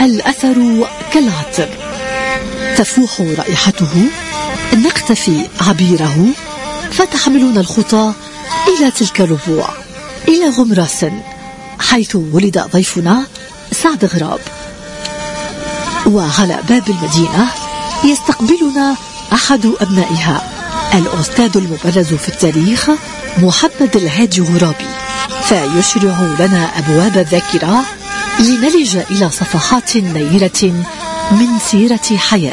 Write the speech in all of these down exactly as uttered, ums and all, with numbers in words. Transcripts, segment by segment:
الأثر كالعطر، تفوح رائحته، نقتفي عبيره، فتحملنا الخطى إلى تلك الربوع، إلى غمراس حيث ولد ضيفنا سعد غراب. وعلى باب المدينة يستقبلنا أحد أبنائها، الأستاذ المبرز في التاريخ محمد الهادي غرابي، فيشرع لنا أبواب الذاكرة لنلج إلى صفحات نيرة من سيرة حياة.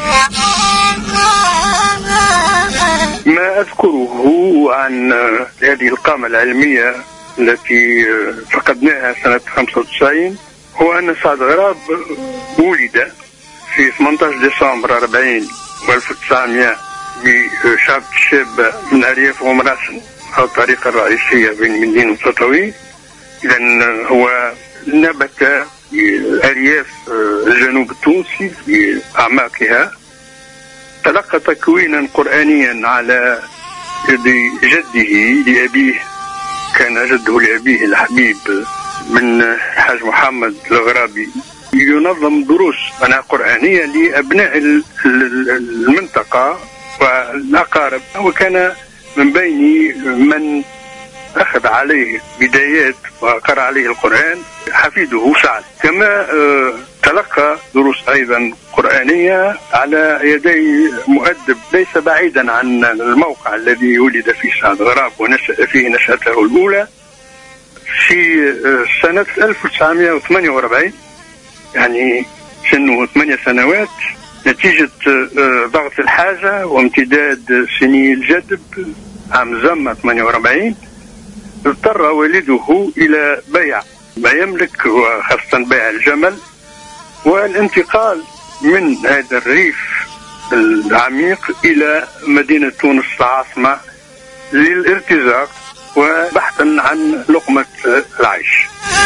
ما أذكره عن هذه القامة العلمية التي فقدناها سنة خمسة وتسعين هو أن سعد غراب ولد في ثمانية عشر ديسمبر أربعين ألف وتسعمائة بشعب الشاب من أرياف غمراسن أو الطريقة الرئيسية بين مدينة وتطوي. إذن هو نبت في أرياف الجنوب التونسي في أعماقها، تلقى تكوينا قرآنيا على يد جده لأبيه، كان جده لأبيه الحبيب من الحاج محمد الغرابي ينظم دروس قرآنية لأبناء المنطقة والأقارب، وكان من بين من أخذ عليه بدايات وقرأ عليه القرآن حفيده سعد. كما تلقى دروس أيضا قرآنية على يدي مؤدب ليس بعيدا عن الموقع الذي ولد فيه سعد غراب ونشأ فيه نشأته الأولى في سنة ألف وتسعمائة وثمانية وأربعين، يعني سنه ثمانية سنوات، نتيجة ضغط الحاجة وامتداد سني الجدب عام زمة ثمانية وأربعين اضطر والده إلى بيع ما يملك وخاصة بيع الجمل والانتقال من هذا الريف العميق إلى مدينة تونس العاصمة للارتزاق وبحثا عن لقمة العيش.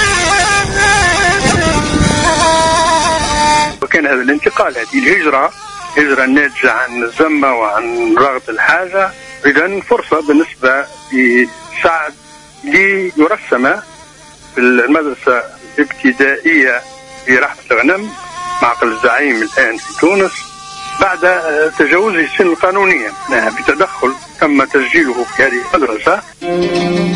وكان هذا الانتقال، هذه الهجرة، هجرة ناتجة عن الزمة وعن ضغط الحاجة، إذن فرصة بالنسبة لسعد ليرسم في المدرسة الابتدائية في رحمة الغنم معقل الزعيم الآن في تونس بعد تجاوز السن القانونية بتدخل تم تسجيله في هذه المدرسة.